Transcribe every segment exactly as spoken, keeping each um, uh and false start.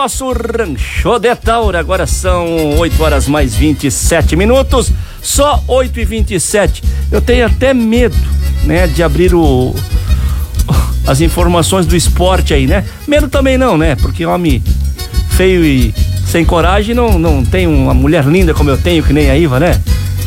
Nosso Rancho de Taura, agora são oito horas mais vinte e sete minutos, só oito e vinte e sete. Eu tenho até medo, né, de abrir o as informações do esporte aí, né? Medo também não, né? Porque homem feio e sem coragem não, não tem uma mulher linda como eu tenho, que nem a Iva, né?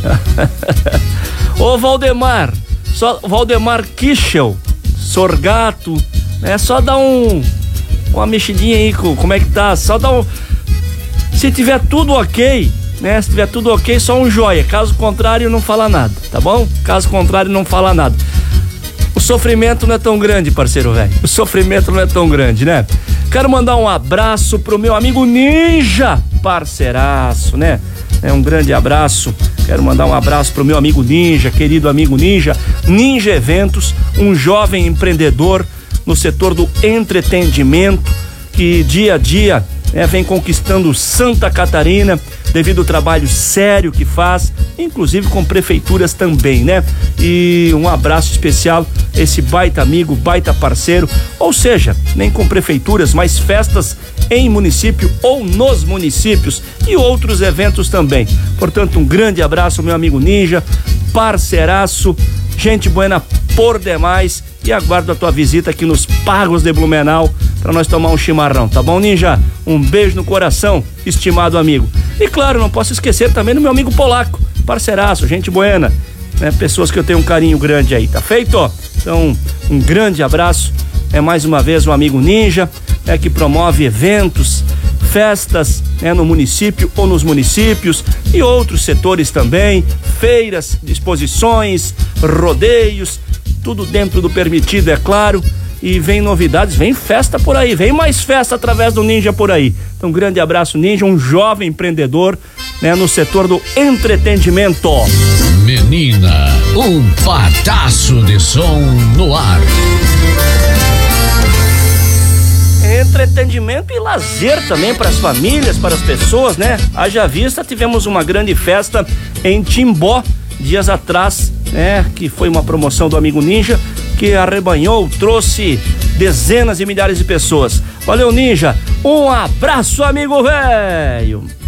Ô Valdemar, só Valdemar Kischel, Sorgato, é só dar um uma mexidinha aí, como é que tá? Só dá um... Se tiver tudo ok, né? Se tiver tudo ok, só um joia. Caso contrário, não fala nada, tá bom? Caso contrário, não fala nada. O sofrimento não é tão grande, parceiro velho. O sofrimento não é tão grande, né? Quero mandar um abraço pro meu amigo Ninja, parceiraço, né? É um grande abraço. Quero mandar um abraço pro meu amigo Ninja, querido amigo Ninja. Ninja Eventos, um jovem empreendedor no setor do entretenimento, que dia a dia, né, vem conquistando Santa Catarina devido ao trabalho sério que faz, inclusive com prefeituras também, né? E um abraço especial a esse baita amigo, baita parceiro, ou seja, nem com prefeituras, mas festas em município ou nos municípios e outros eventos também. Portanto, um grande abraço, meu amigo Ninja, parceiraço, gente buena por demais, e aguardo a tua visita aqui nos Pagos de Blumenau para nós tomar um chimarrão, tá bom, Ninja? Um beijo no coração, estimado amigo. E claro, não posso esquecer também do meu amigo Polaco, parceiraço, gente buena, né? Pessoas que eu tenho um carinho grande aí, tá feito? Então, um grande abraço, é mais uma vez o amigo Ninja, é que promove eventos, festas, né, no município ou nos municípios e outros setores também, feiras, exposições, rodeios, tudo dentro do permitido, é claro, e vem novidades, vem festa por aí, vem mais festa através do Ninja por aí. Então, um grande abraço, Ninja, um jovem empreendedor, né, no setor do entretenimento. Menina, um pataço de som no ar. Entretenimento e lazer também para as famílias, para as pessoas, né? Haja vista, tivemos uma grande festa em Timbó dias atrás, né? Que foi uma promoção do amigo Ninja, que arrebanhou, trouxe dezenas e milhares de pessoas. Valeu, Ninja, um abraço, amigo velho.